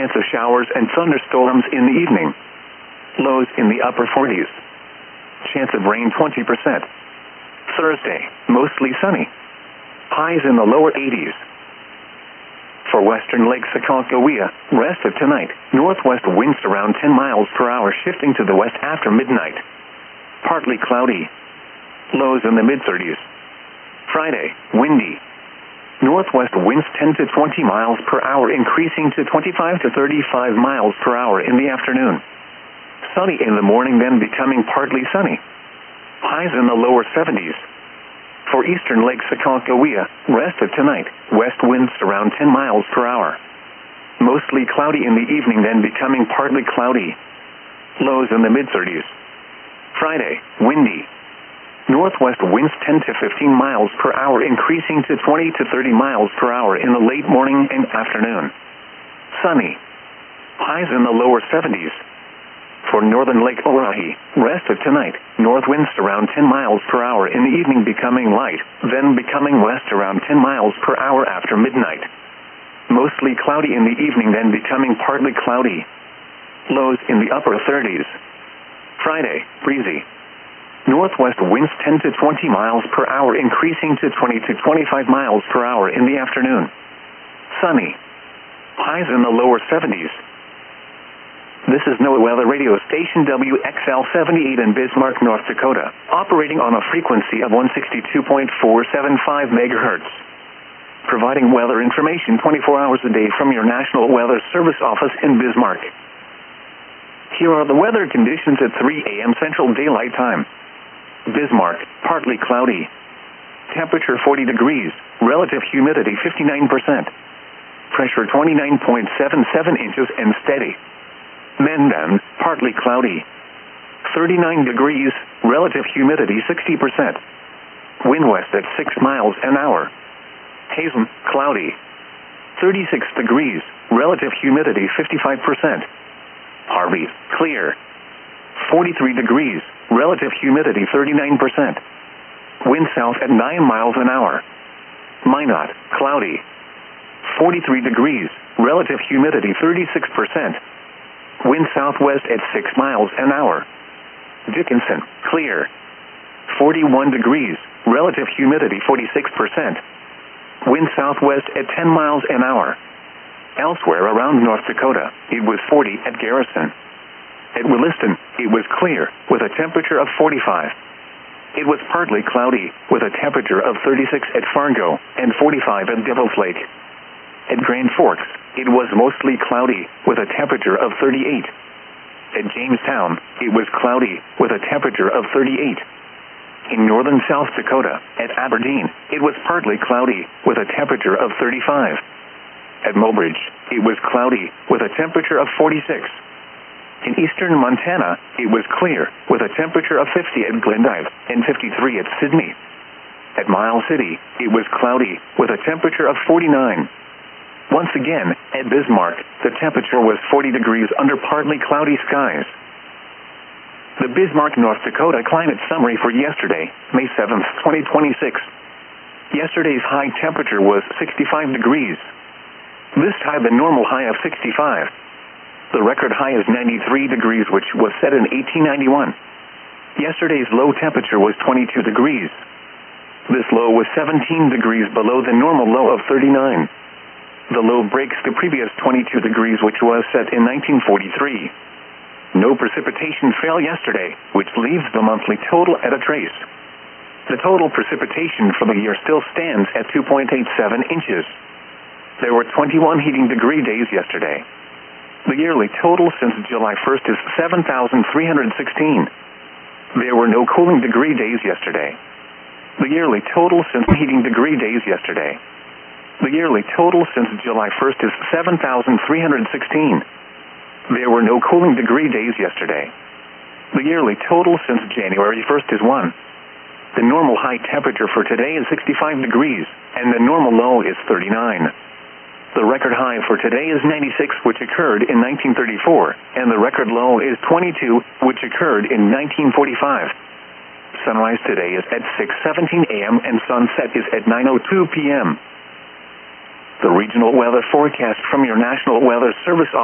chance of showers and thunderstorms in the evening. Lows in the upper 40s. Chance of rain 20%. Thursday, mostly sunny. Highs in the lower 80s. For western Lake Sakakawea, rest of tonight, northwest winds around 10 miles per hour shifting to the west after midnight. Partly cloudy. Lows in the mid-30s. Friday, windy. Northwest winds 10 to 20 miles per hour increasing to 25 to 35 miles per hour in the afternoon. Sunny in the morning, then becoming partly sunny. Highs in the lower 70s. For eastern Lake Sakakawea, rest of tonight, west winds around 10 miles per hour. Mostly cloudy in the evening, then becoming partly cloudy. Lows in the mid-30s. Friday, windy. Northwest winds 10 to 15 miles per hour increasing to 20 to 30 miles per hour in the late morning and afternoon. Sunny. Highs in the lower 70s. For northern Lake Oahe, rest of tonight, north winds around 10 miles per hour in the evening becoming light, then becoming west around 10 miles per hour after midnight. Mostly cloudy in the evening, then becoming partly cloudy. Lows in the upper 30s. Friday, breezy. Northwest winds 10 to 20 miles per hour increasing to 20 to 25 miles per hour in the afternoon. Sunny. Highs in the lower 70s. This is NOAA Weather Radio Station WXL-78 in Bismarck, North Dakota, operating on a frequency of 162.475 megahertz. Providing weather information 24 hours a day from your National Weather Service office in Bismarck. Here are the weather conditions at 3 a.m. Central Daylight Time. Bismarck, partly cloudy. Temperature 40 degrees, relative humidity 59%. Pressure 29.77 inches and steady. Mandan, partly cloudy. 39 degrees, relative humidity 60%. Wind west at 6 miles an hour. Hazen, cloudy. 36 degrees, relative humidity 55%. Harvey, clear. 43 degrees, relative humidity 39%. Wind south at 9 miles an hour. Minot, cloudy. 43 degrees, relative humidity 36%. Wind southwest at 6 miles an hour. Dickinson, clear. 41 degrees, relative humidity 46%. Wind southwest at 10 miles an hour. Elsewhere around North Dakota, it was 40 at Garrison. At Williston, it was clear, with a temperature of 45. It was partly cloudy, with a temperature of 36 at Fargo, and 45 at Devil's Lake. At Grand Forks, it was mostly cloudy, with a temperature of 38. At Jamestown, it was cloudy, with a temperature of 38. In northern South Dakota, at Aberdeen, it was partly cloudy, with a temperature of 35. At Mobridge, it was cloudy, with a temperature of 46. In eastern Montana, it was clear, with a temperature of 50 at Glendive and 53 at Sydney. At Miles City, it was cloudy, with a temperature of 49. Once again, at Bismarck, the temperature was 40 degrees under partly cloudy skies. The Bismarck, North Dakota climate summary for yesterday, May 7, 2026. Yesterday's high temperature was 65 degrees. This tied the normal high of 65. The record high is 93 degrees, which was set in 1891. Yesterday's low temperature was 22 degrees. This low was 17 degrees below the normal low of 39. The low breaks the previous 22 degrees, which was set in 1943. No precipitation fell yesterday, which leaves the monthly total at a trace. The total precipitation for the year still stands at 2.87 inches. There were 21 heating degree days yesterday. The yearly total since July 1st is 7,316. There were no cooling degree days yesterday. The yearly total since heating degree days yesterday. The yearly total since July 1st is 7,316. There were no cooling degree days yesterday. The yearly total since January 1st is 1. The normal high temperature for today is 65 degrees, and the normal low is 39. The record high for today is 96, which occurred in 1934, and the record low is 22, which occurred in 1945. Sunrise today is at 6:17 a.m. and sunset is at 9:02 p.m. The regional weather forecast from your National Weather Service